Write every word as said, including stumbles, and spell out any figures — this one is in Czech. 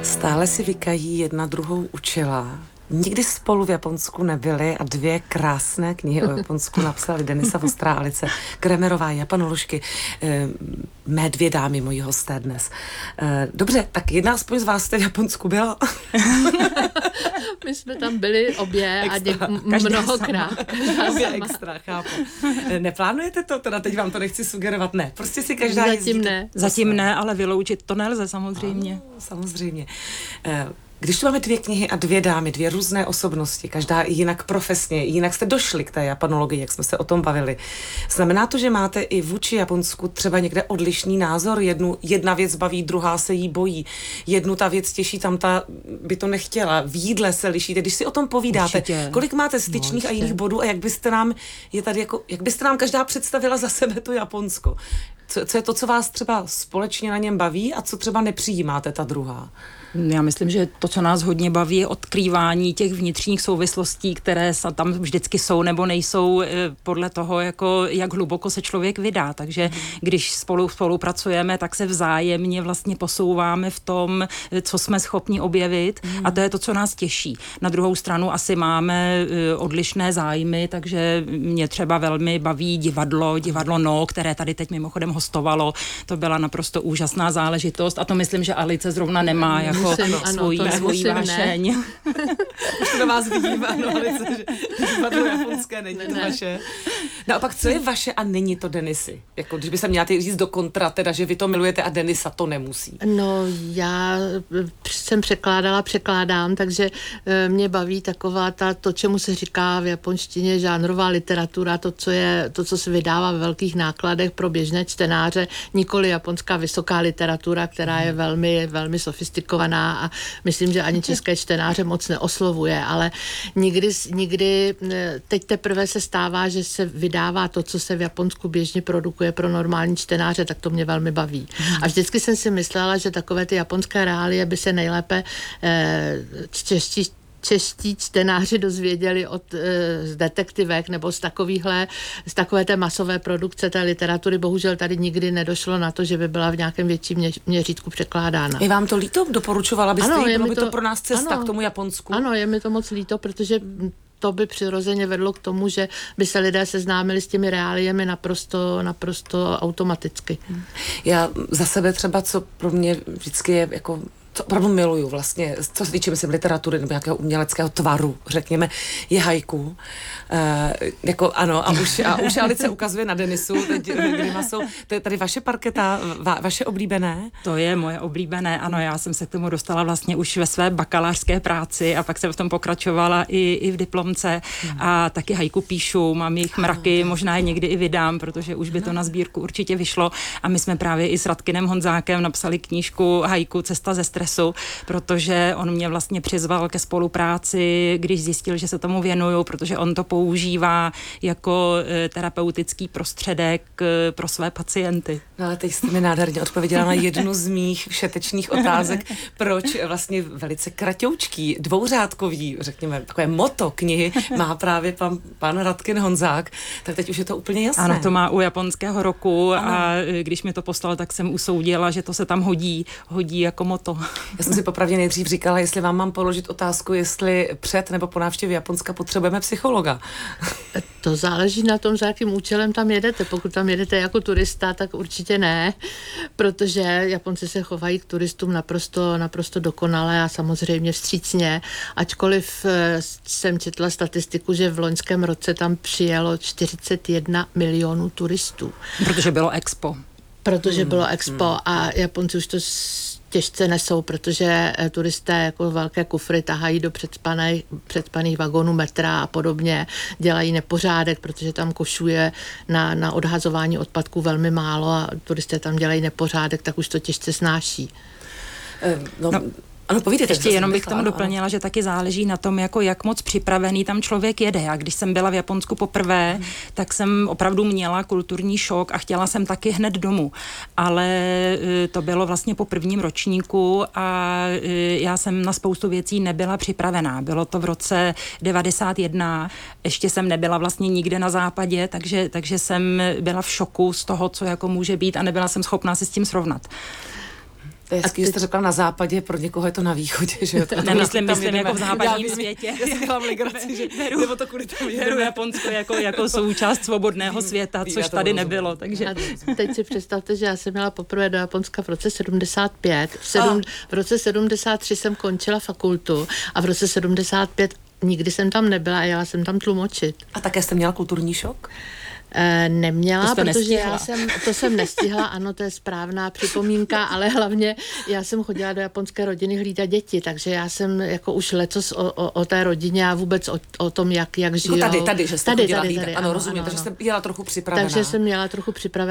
Stále si vykají, jedna druhou učila. Nikdy spolu v Japonsku nebyli a dvě krásné knihy o Japonsku napsali Denisa Vostrá a Alice Kremerová, japanoložky, mé dvě dámy, moji hosté dnes. Dobře, tak jedna aspoň z vás jste v Japonsku byla? My jsme tam byli obě extra, a dě- mnohokrát. Obě extra, chápu. Neplánujete to? Teda teď vám to nechci sugerovat. Ne, prostě si každá Zatím jezdíte. ne. Zatím ne, ale vyloučit to nelze samozřejmě. Ano, samozřejmě. Když tu máme dvě knihy a dvě dámy, dvě různé osobnosti, každá jinak profesně, jinak jste došli k té japanologii, jak jsme se o tom bavili. Znamená to, že máte i vůči Japonsku třeba někde odlišný názor? Jednu, jedna věc baví, druhá se jí bojí. Jednu ta věc těší, tam ta by to nechtěla. V jídle se lišíte. Když si o tom povídáte, určitě. Kolik máte styčných no, a jiných bodů a jak byste nám, je tady jako, jak byste nám každá představila za sebe to Japonsko? Co, co je to, co vás třeba společně na něm baví a co třeba nepřijímáte ta druhá? Já myslím, že to, co nás hodně baví, je odkrývání těch vnitřních souvislostí, které tam vždycky jsou nebo nejsou podle toho, jako jak hluboko se člověk vydá. Takže když spolu spolupracujeme, tak se vzájemně vlastně posouváme v tom, co jsme schopni objevit a to je to, co nás těší. Na druhou stranu asi máme odlišné zájmy, takže mě třeba velmi baví divadlo, divadlo No, které tady teď mimochodem hostovalo. To byla naprosto úžasná záležitost a to myslím, že Alice zrovna nemá jako musím, svojí, ano, svojí vášeň. Už to na vás vidím, ano, Alice, že divadlo japonské není ne, to ne. vaše. Naopak, co je vaše a není to Denisy? Jako, když by se měla říct do kontra, teda, že vy to milujete a Denisa to nemusí. No, já jsem překládala, překládám, takže mě baví taková ta, to, čemu se říká v japonštině žánrová literatura, to, co je, to, co se vydává ve velkých nákladech pro běžné čtenáře, nikoli japonská vysoká literatura, která je velmi, velmi sofistikovaná a myslím, že ani české čtenáře moc neoslovuje, ale nikdy, nikdy teď teprve se stává, že se vydává to, co se v Japonsku běžně produkuje pro normální čtenáře, tak to mě velmi baví. A vždycky jsem si myslela, že takové ty japonské reálie by se nejlépe eh, čeští čeští čtenáři dozvěděli od e, z detektivek nebo z takovýhle, z takové té masové produkce té literatury. Bohužel tady nikdy nedošlo na to, že by byla v nějakém větším mě, měřítku překládána. Je vám to líto? Doporučovala byste ano, jí? Bylo by to, to pro nás cesta ano, k tomu Japonsku? Ano, je mi to moc líto, protože to by přirozeně vedlo k tomu, že by se lidé seznámili s těmi reáliemi naprosto, naprosto automaticky. Já za sebe třeba, co pro mě vždycky je jako co opravdu miluju vlastně, co se týče, myslím, literatury nebo nějakého uměleckého tvaru, řekněme, je haiku. E, jako ano, a už, a už Alice ukazuje na Denisu, teď grimasou. To je tady vaše parketa, va, vaše oblíbené? To je moje oblíbené, ano, já jsem se k tomu dostala vlastně už ve své bakalářské práci a pak jsem v tom pokračovala i, i v diplomce hmm. a taky haiku píšu, mám jich mraky, no, možná je někdy i vydám, protože už by to na sbírku určitě vyšlo a my jsme právě i s Radkinem Honzákem napsali knížku Haiku Cesta ze stresu, protože on mě vlastně přizval ke spolupráci, když zjistil, že se tomu věnuju, protože on to používá jako terapeutický prostředek pro své pacienty. No ale teď jste mi nádherně odpověděla na jednu z mých všetečných otázek, proč vlastně velice kratoučký, dvouřádkový, řekněme, takové moto knihy má právě pan, pan Radkin Honzák, tak teď už je to úplně jasné. Ano, to má u japonského roku ano. A když mi to poslal, tak jsem usoudila, že to se tam hodí, hodí jako moto. Já jsem si popravdě nejdřív říkala, jestli vám mám položit otázku, jestli před nebo po návštěvě Japonska potřebujeme psychologa. To záleží na tom, za jakým účelem tam jedete. Pokud tam jedete jako turista, tak určitě ne, protože Japonci se chovají k turistům naprosto, naprosto dokonale a samozřejmě vstřícně, ačkoliv jsem četla statistiku, že v loňském roce tam přijelo čtyřicet jedna milionů turistů. Protože bylo expo. Protože hmm. bylo expo hmm. a Japonci už to těžce nesou, protože turisté jako velké kufry tahají do předspaných, předspaných vagónů metra a podobně, dělají nepořádek, protože tam košuje na, na odhazování odpadků velmi málo a turisté tam dělají nepořádek, tak už to těžce snáší. No, no. Ano, povídejte. Ještě jenom bych tomu doplnila, ano. Že taky záleží na tom, jako jak moc připravený tam člověk jede. Já když jsem byla v Japonsku poprvé, hmm. tak jsem opravdu měla kulturní šok a chtěla jsem taky hned domů. Ale to bylo vlastně po prvním ročníku a já jsem na spoustu věcí nebyla připravená. Bylo to v roce devadesát jedna, ještě jsem nebyla vlastně nikde na západě, takže, takže jsem byla v šoku z toho, co jako může být a nebyla jsem schopná se s tím srovnat. To je hezký, že jste řekla na západě, pro někoho je to na východě, že jo? Nemyslím, myslím jako v západním světě. Já si dělám legraci, že nebo to kvůli tomu beru Japonsko jako, jako součást svobodného světa, což tady nebylo. Takže. A teď si představte, že já jsem měla poprvé do Japonska v roce sedmdesát pět. V, sedm, v roce sedmdesát tři jsem končila fakultu a v roce sedmdesát pět nikdy jsem tam nebyla a jela jsem tam tlumočit. A také jste měla kulturní šok? E, neměla, protože nestihla. já jsem, to jsem nestihla, ano, to je správná připomínka, ale hlavně já jsem chodila do japonské rodiny hlídat děti, takže já jsem jako už lecos o, o, o té rodině a vůbec o, o tom, jak, jak žijou. Jako tady, tady, že jste tady, chodila tady, hlídat. tady, ano, ano, rozumím, ano, takže ano. jsem jela trochu připravená. Takže jsem měla trochu připravená.